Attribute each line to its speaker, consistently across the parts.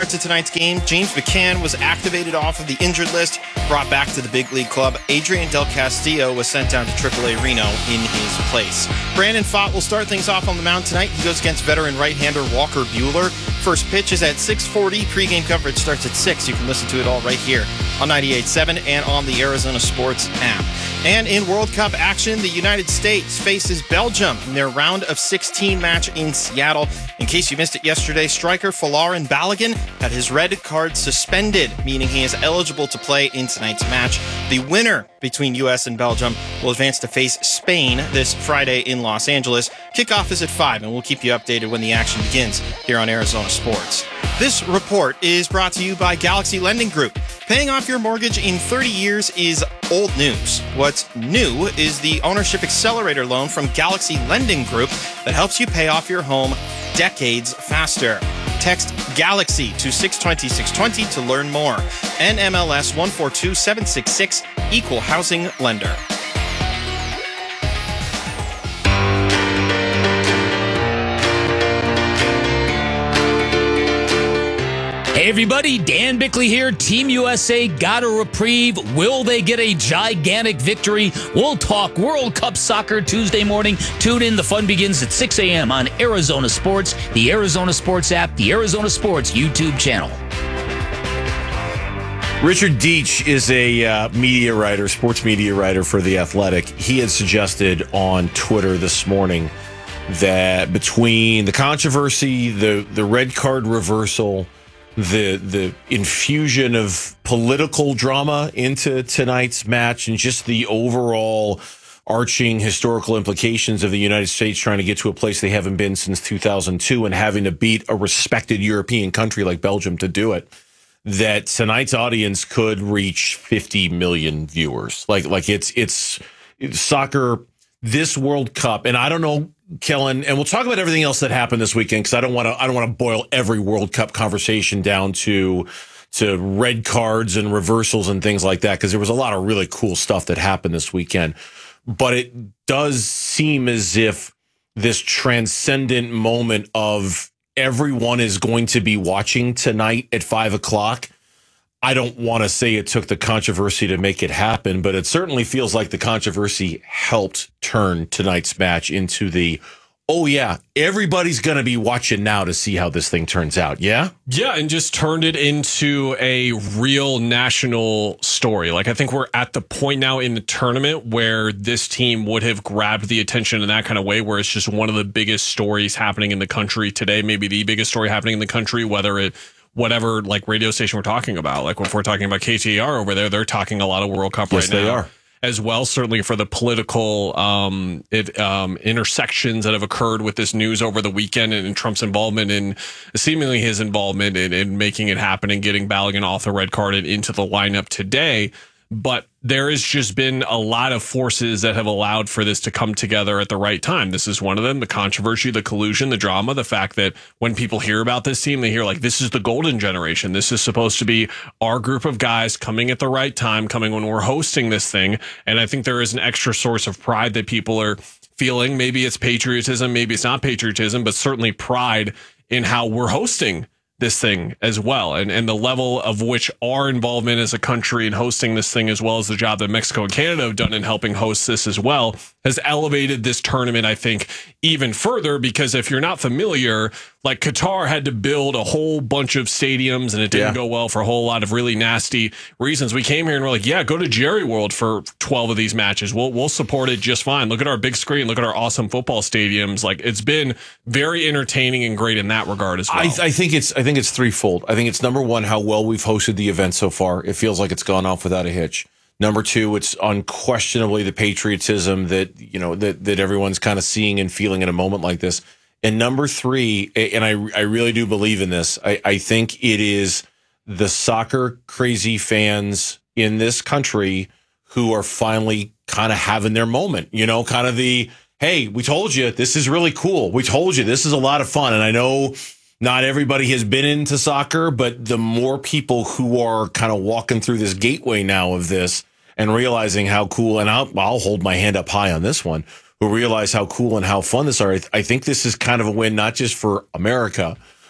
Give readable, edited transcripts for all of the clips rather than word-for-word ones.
Speaker 1: start to tonight's game. James McCann was activated off of the injured list, brought back to the big league club. Adrian Del Castillo was sent down to AAA Reno in his place. Brandon Pfaadt will start things off on the mound tonight. He goes against veteran right-hander Walker Buehler. First pitch is at 6:40. Pre-game coverage starts at 6. You can listen to it all right here on 98.7 and on the Arizona Sports app. And in World Cup action, the United States faces Belgium in their round of 16 match in Seattle. In case you missed it yesterday, striker Folarin Balogun had his red card suspended, meaning he is eligible to play in tonight's match. The winner between U.S. and Belgium will advance to face Spain this Friday in Los Angeles. Kickoff is at 5, and we'll keep you updated when the action begins here on Arizona Sports. This report is brought to you by Galaxy Lending Group. Paying off your mortgage in 30 years is old news. What's new is the Ownership Accelerator loan from Galaxy Lending Group that helps you pay off your home decades faster. Text GALAXY to 620-620 to learn more. NMLS 142766, Equal Housing Lender.
Speaker 2: Hey everybody, Dan Bickley here. Team USA got a reprieve. Will they get a gigantic victory? We'll talk World Cup soccer Tuesday morning. Tune in. The fun begins at 6 a.m. on Arizona Sports, the Arizona Sports app, the Arizona Sports YouTube channel.
Speaker 3: Richard Deitch is a media writer, sports media writer for The Athletic. He had suggested on Twitter this morning that between the controversy, the red card reversal, the infusion of political drama into tonight's match, and just the overall arching historical implications of the United States trying to get to a place they haven't been since 2002 and having to beat a respected European country like Belgium to do it, that tonight's audience could reach 50 million viewers. Like it's soccer, this World Cup, and I don't know, Kellen, and we'll talk about everything else that happened this weekend, because I don't want to boil every World Cup conversation down to red cards and reversals and things like that, because there was a lot of really cool stuff that happened this weekend. But it does seem as if this transcendent moment of everyone is going to be watching tonight at 5 o'clock. I don't want to say it took the controversy to make it happen, but it certainly feels like the controversy helped turn tonight's match into the, oh yeah, everybody's going to be watching now to see how this thing turns out. Yeah?
Speaker 4: Yeah, and just turned it into a real national story. Like, I think we're at the point now in the tournament where this team would have grabbed the attention in that kind of way, where it's just one of the biggest stories happening in the country today, maybe the biggest story happening in the country, whatever like radio station we're talking about. Like if we're talking about KTAR over there, they're talking a lot of World Cup right now. Yes, they are. As well, certainly for the political intersections that have occurred with this news over the weekend, and Trump's involvement and seemingly his involvement in making it happen and getting Balogun off the red card and into the lineup today. But there has just been a lot of forces that have allowed for this to come together at the right time. This is one of them: the controversy, the collusion, the drama, the fact that when people hear about this team, they hear like, this is the golden generation. This is supposed to be our group of guys coming at the right time, coming when we're hosting this thing. And I think there is an extra source of pride that people are feeling. Maybe it's patriotism, maybe it's not patriotism, but certainly pride in how we're hosting this thing as well, and the level of which our involvement as a country in hosting this thing, as well as the job that Mexico and Canada have done in helping host this as well, has elevated this tournament, I think, even further. Because if you're not familiar, like Qatar had to build a whole bunch of stadiums, and it didn't go well for a whole lot of really nasty reasons. We came here and we're like, yeah, go to Jerry World for 12 of these matches. We'll support it just fine. Look at our big screen. Look at our awesome football stadiums. Like, it's been very entertaining and great in that regard as well.
Speaker 3: I think it's threefold. I think it's, number one, how well we've hosted the event so far. It feels like it's gone off without a hitch. Number two, it's unquestionably the patriotism that, you know, that everyone's kind of seeing and feeling in a moment like this. And number three, and I really do believe in this, I think it is the soccer crazy fans in this country who are finally kind of having their moment, you know, kind of the, hey, we told you this is really cool. We told you this is a lot of fun. And I know not everybody has been into soccer, but the more people who are kind of walking through this gateway now of this and realizing how cool, and I'll hold my hand up high on this one, who realize how cool and how fun this are. I think this is kind of a win, not just for America,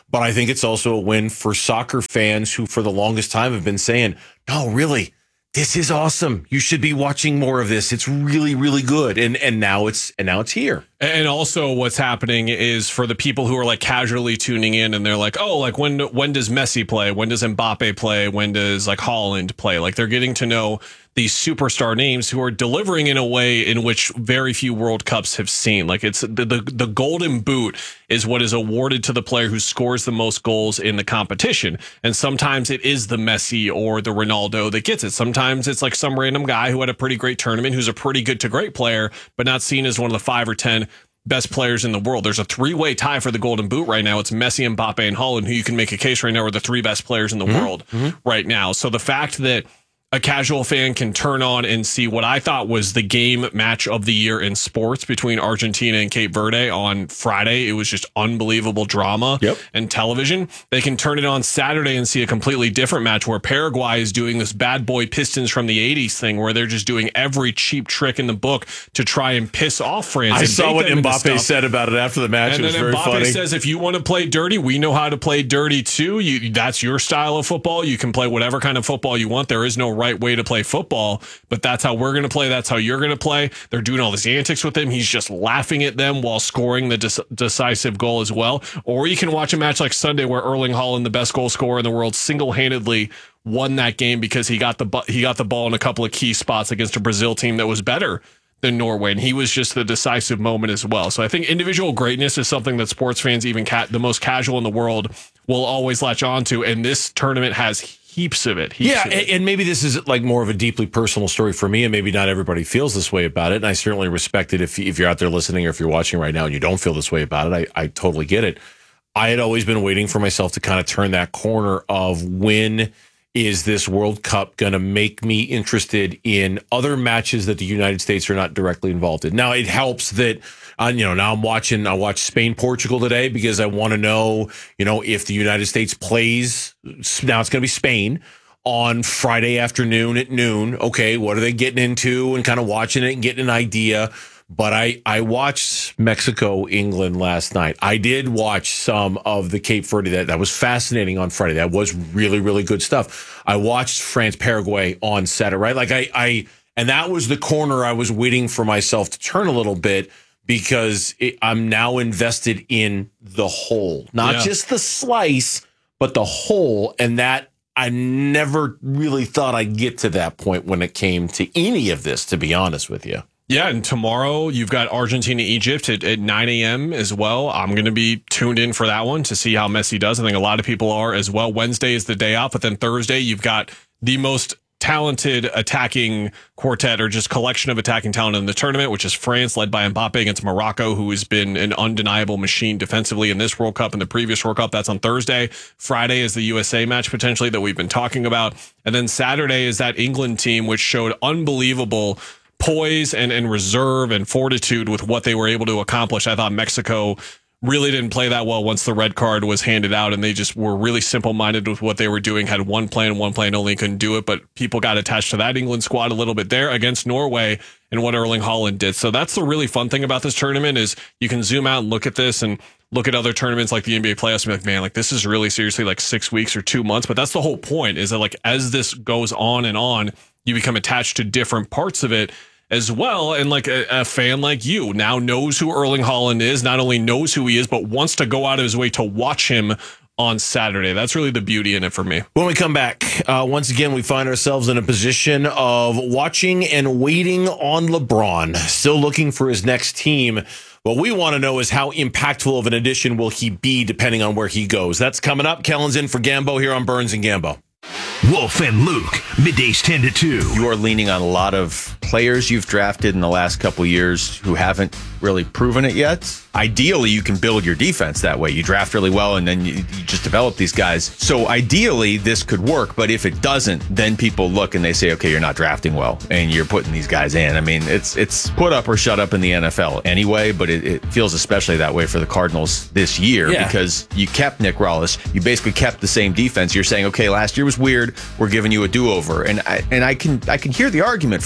Speaker 3: But I think it's also a win for soccer fans who for the longest time have been saying, no, really, this is awesome. You should be watching more of this. It's really, really good. And now it's here.
Speaker 4: And also what's happening is for the people who are like casually tuning in and they're like, oh, like when does Messi play? When does Mbappe play? When does like Haaland play? Like they're getting to know these superstar names who are delivering in a way in which very few World Cups have seen. Like it's the golden boot is what is awarded to the player who scores the most goals in the competition. And sometimes it is the Messi or the Ronaldo that gets it. Sometimes it's like some random guy who had a pretty great tournament, who's a pretty good to great player, but not seen as one of the 5 or 10 best players in the world. There's a 3-way tie for the golden boot right now. It's Messi, Mbappe, and Haaland, who you can make a case right now are the 3 best players in the world right now. So the fact that a casual fan can turn on and see what I thought was the game match of the year in sports between Argentina and Cape Verde on Friday. It was just unbelievable drama and television. They can turn it on Saturday and see a completely different match where Paraguay is doing this bad boy Pistons from the 80s thing where they're just doing every cheap trick in the book to try and piss off France.
Speaker 3: I saw what Mbappe said about it after the match.
Speaker 4: And
Speaker 3: it was
Speaker 4: then
Speaker 3: very
Speaker 4: Mbappe
Speaker 3: funny.
Speaker 4: says, if you want to play dirty, we know how to play dirty too. That's your style of football. You can play whatever kind of football you want. There is no right way to play football, but that's how we're going to play. That's how you're going to play. They're doing all this antics with him. He's just laughing at them while scoring the decisive goal as well. Or you can watch a match like Sunday where Erling Haaland, the best goal scorer in the world, single-handedly won that game because he got the ball in a couple of key spots against a Brazil team that was better than Norway, and he was just the decisive moment as well. So I think individual greatness is something that sports fans, even the most casual in the world, will always latch on to, and this tournament has heaps of it.
Speaker 3: And maybe this is like more of a deeply personal story for me, and maybe not everybody feels this way about it, and I certainly respect it if you're out there listening or if you're watching right now and you don't feel this way about it. I totally get it. I had always been waiting for myself to kind of turn that corner of when is this World Cup going to make me interested in other matches that the United States are not directly involved in? Now, it helps that, now I watched Spain-Portugal today because I want to know, if the United States plays, now it's going to be Spain on Friday afternoon at noon. Okay, what are they getting into, and kind of watching it and getting an idea. But I watched Mexico-England last night. I did watch some of the Cape Verde. That was fascinating on Friday. That was really, really good stuff. I watched France-Paraguay on Saturday, right? Like and that was the corner I was waiting for myself to turn a little bit because I'm now invested in the whole. Not just the slice, but the whole. And that I never really thought I'd get to that point when it came to any of this, to be honest with you.
Speaker 4: Yeah, and tomorrow you've got Argentina-Egypt at 9 a.m. as well. I'm going to be tuned in for that one to see how Messi does. I think a lot of people are as well. Wednesday is the day off, but then Thursday you've got the most talented attacking quartet or just collection of attacking talent in the tournament, which is France, led by Mbappe against Morocco, who has been an undeniable machine defensively in this World Cup and the previous World Cup. That's on Thursday. Friday is the USA match potentially that we've been talking about. And then Saturday is that England team, which showed unbelievable poise and reserve and fortitude with what they were able to accomplish. I thought Mexico really didn't play that well once the red card was handed out, and they just were really simple-minded with what they were doing, had one plan only, couldn't do it, but people got attached to that England squad a little bit there against Norway and what Erling Haaland did. So that's the really fun thing about this tournament is you can zoom out and look at this and look at other tournaments like the NBA playoffs and be like, man, like this is really seriously like 6 weeks or 2 months. But that's the whole point is that like as this goes on and on, you become attached to different parts of it as well. And like a fan like you now knows who Erling Haaland is, not only knows who he is, but wants to go out of his way to watch him on Saturday. That's really the beauty in it for me.
Speaker 3: When we come back, once again, we find ourselves in a position of watching and waiting on LeBron, still looking for his next team. What we want to know is how impactful of an addition will he be depending on where he goes. That's coming up. Kellen's in for Gambo here on Burns and Gambo.
Speaker 5: Wolf and Luke, middays 10 to 2.
Speaker 6: You are leaning on a lot of players you've drafted in the last couple of years who haven't really proven it yet. Ideally, you can build your defense that way. You draft really well, and then you just develop these guys. So ideally, this could work, but if it doesn't, then people look and they say, okay, you're not drafting well, and you're putting these guys in. I mean, it's put up or shut up in the NFL anyway, but it feels especially that way for the Cardinals this year because you kept Nick Rawless. You basically kept the same defense. You're saying, okay, last year was weird. We're giving you a do-over. And I can hear the argument for that.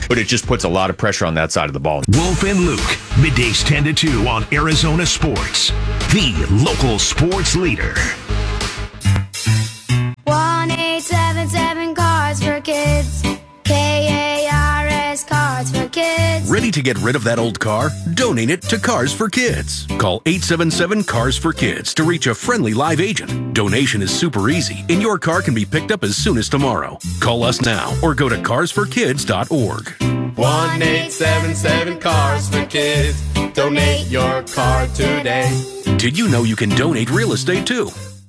Speaker 6: but it just puts a lot of pressure on that side of the ball.
Speaker 5: Wolf and Luke, middays 10 to 2 on Arizona Sports, the local sports leader.
Speaker 7: 1-877 Cards for Kids. KARS Cards for Kids.
Speaker 8: Ready to get rid of that old car? Donate it to Cars for Kids. Call 877 Cars for Kids to reach a friendly live agent. Donation is super easy, and your car can be picked up as soon as tomorrow. Call us now or go to carsforkids.org.
Speaker 9: 1-877 Cars for Kids. Donate your car today.
Speaker 8: Did you know you can donate real estate too?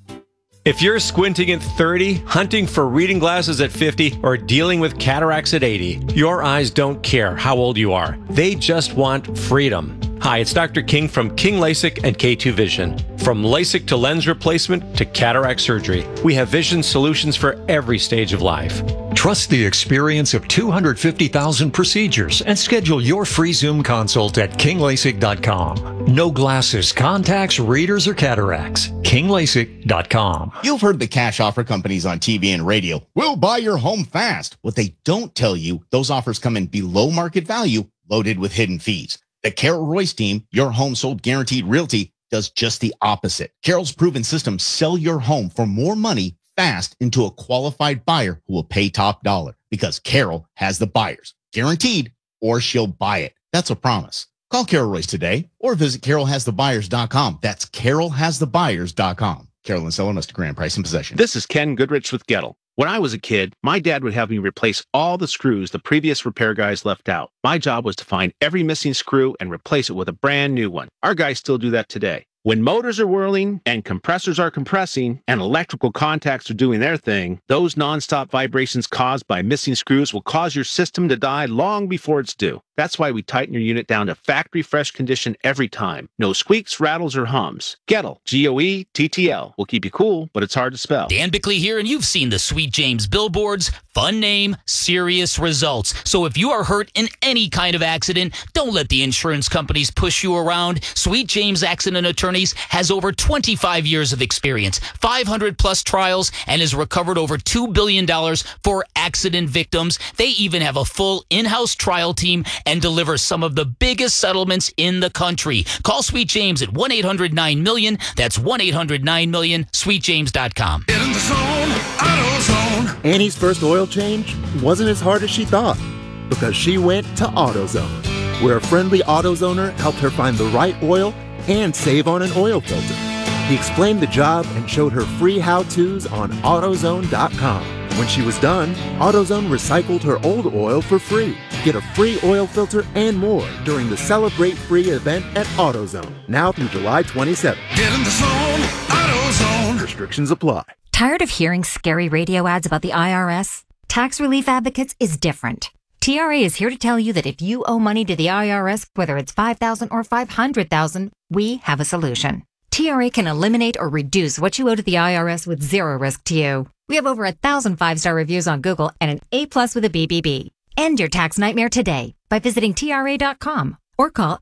Speaker 10: If you're squinting at 30, hunting for reading glasses at 50, or dealing with cataracts at 80, your eyes don't care how old you are. They just want freedom. Hi, it's Dr. King from King LASIK and K2 Vision. From LASIK to lens replacement to cataract surgery, we have vision solutions for every stage of life.
Speaker 11: Trust the experience of 250,000 procedures and schedule your free Zoom consult at kinglasik.com. No glasses, contacts, readers, or cataracts. kinglasik.com.
Speaker 12: You've heard the cash offer companies on TV and radio. We'll buy your home fast. What they don't tell you, those offers come in below market value, loaded with hidden fees. The Carol Royce team, Your Home Sold Guaranteed Realty, does just the opposite. Carol's proven systems sell your home for more money fast into a qualified buyer who will pay top dollar because Carol has the buyers, guaranteed, or she'll buy it. That's a promise. Call Carol Royce today or visit carolhasthebuyers.com. That's carolhasthebuyers.com. Carol and seller must grant price and possession.
Speaker 13: This is Ken Goodrich with Gettle. When I was a kid, my dad would have me replace all the screws the previous repair guys left out. My job was to find every missing screw and replace it with a brand new one. Our guys still do that today. When motors are whirling and compressors are compressing and electrical contacts are doing their thing, those nonstop vibrations caused by missing screws will cause your system to die long before it's due. That's why we tighten your unit down to factory fresh condition every time. No squeaks, rattles, or hums. Gettle, Goettl, will keep you cool, but it's hard to spell.
Speaker 2: Dan Bickley here, and you've seen the Sweet James billboards. Fun name, serious results. So if you are hurt in any kind of accident, don't let the insurance companies push you around. Sweet James Accident Attorneys has over 25 years of experience, 500 plus trials, and has recovered over $2 billion for accident victims. They even have a full in-house trial team and deliver some of the biggest settlements in the country. Call Sweet James at 1-800-9-MILLION. That's 1-800-9-MILLION, sweetjames.com.
Speaker 14: Get in the zone, AutoZone. Annie's first oil change wasn't as hard as she thought because she went to AutoZone, where a friendly AutoZoner helped her find the right oil and save on an oil filter. He explained the job and showed her free how-tos on AutoZone.com. When she was done, AutoZone recycled her old oil for free. Get a free oil filter and more during the Celebrate Free event at AutoZone, now through July 27th. Get in the zone, AutoZone. Restrictions apply.
Speaker 15: Tired of hearing scary radio ads about the IRS? Tax Relief Advocates is different. TRA is here to tell you that if you owe money to the IRS, whether it's $5,000 or $500,000, we have a solution. TRA can eliminate or reduce what you owe to the IRS with zero risk to you. We have over 1,000 5-star reviews on Google and an A+ with a BBB. End your tax nightmare today by visiting TRA.com or call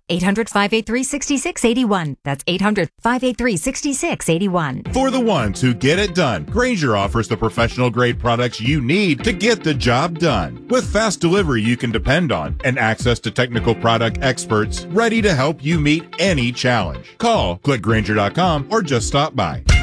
Speaker 15: 800-583-6681. That's 800-583-6681.
Speaker 16: For the ones who get it done, Grainger offers the professional-grade products you need to get the job done. With fast delivery you can depend on and access to technical product experts ready to help you meet any challenge. Call, click Grainger.com, or just stop by.